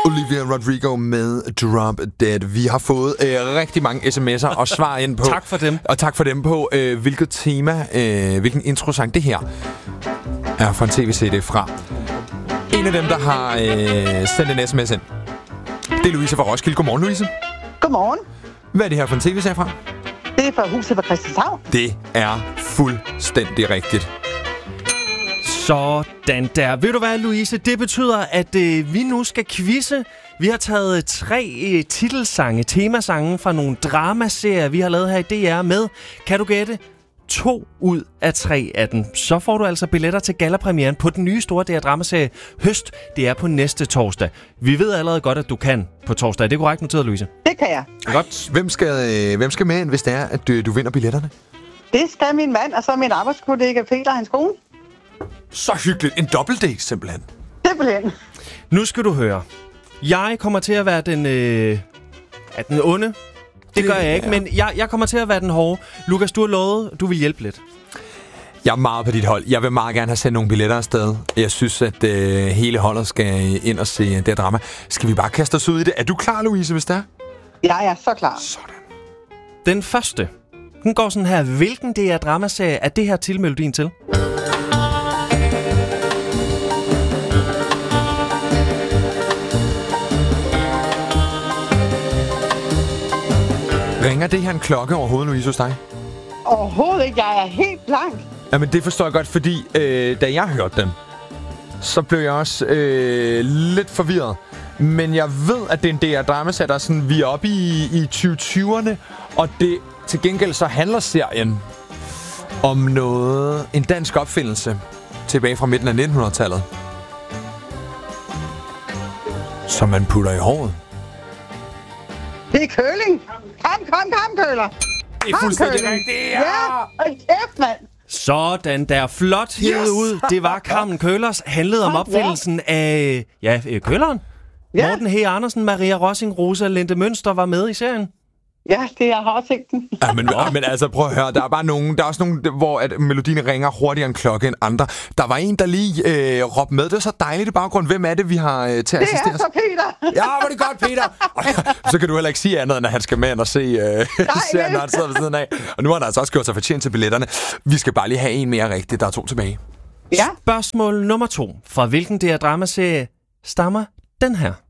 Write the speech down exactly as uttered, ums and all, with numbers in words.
Olivia Rodrigo med Drop Dead. Vi har fået øh, rigtig mange sms'er og svar ind på. Tak for dem. Og tak for dem på, øh, hvilket tema, øh, hvilken introsang det her er fra en tv-C D fra. En af dem, der har øh, sendt en sms ind, det er Louise fra Roskilde. Godmorgen, Louise. Godmorgen. Hvad er det her for en tv-serie fra? Det er fra Huset på Christianshavn. Det er fuldstændig rigtigt. Sådan der. Ved du hvad, Louise? Det betyder, at øh, vi nu skal quizze. Vi har taget tre øh, titelsange, temasange fra nogle dramaserier, vi har lavet her i D R med. Kan du gætte? To ud af tre af dem. Så får du altså billetter til gallapremieren på den nye store D R-dramaserie Høst. Det er på næste torsdag. Vi ved allerede godt, at du kan på torsdag. Er det korrekt noteret, Louise? Det kan jeg. Godt. Hvem skal, øh, hvem skal med ind, hvis det er, at du, du vinder billetterne? Det skal min mand, og så min arbejdskollega Peter og hans kone. Så hyggeligt. En dobbeltdate, simpelthen. Simpelthen. Nu skal du høre. Jeg kommer til at være den, øh, er den onde. Det gør jeg ikke, men jeg, jeg kommer til at være den hårde. Lukas, du har lovet, du vil hjælpe lidt. Jeg er meget på dit hold. Jeg vil meget gerne have sendt nogle billetter afsted. Jeg synes, at øh, hele holdet skal ind og se det her drama. Skal vi bare kaste os ud i det? Er du klar, Louise, hvis det er? Jeg er så klar. Sådan. Den første, den går sådan her. Hvilken D R-dramaserie er det her tilmelodien til? Ringer det her en klokke overhovedet, Louise, hos dig? Overhovedet ikke. Jeg er helt blank. Jamen, det forstår jeg godt, fordi øh, da jeg hørte den, så blev jeg også øh, lidt forvirret. Men jeg ved, at det er en D R-dramaserie, der er sådan, vi er oppe i, i tyve tyverne, og det til gengæld så handler serien om noget, en dansk opfindelse tilbage fra midten af nittenhundredetallet, som man putter i håret. Det er køling. Kom, kom, kom, køler. Det er fuldstændig rigtigt. Ja, og kæft, mand. Sådan der. Flot hævet Yes! ud. Det var Carmen Køhlers. Handlede om opfindelsen af, ja, øh, Køhleren. Ja. Morten H. Andersen, Maria Rossing, Rosa Linde Mønster var med i serien. Ja, det er hårdsigten. Ja, men, men altså, prøv at høre. Der er bare nogen, der er også nogen, hvor at melodien ringer hurtigere en klokke end andre. Der var en, der lige øh, råbte med. Det er så dejligt i baggrund. Hvem er det, vi har øh, til at Det assistere er os? så Peter. Ja, var det godt, Peter. Så kan du heller ikke sige andet, end at han skal med ind og se øh, serien, når han sidder ved siden af. Og nu har han altså også gjort sig fortjent til billetterne. Vi skal bare lige have en mere rigtig. Der er to tilbage. Ja. Spørgsmål nummer to. Fra hvilken D R-dramaserie stammer den her?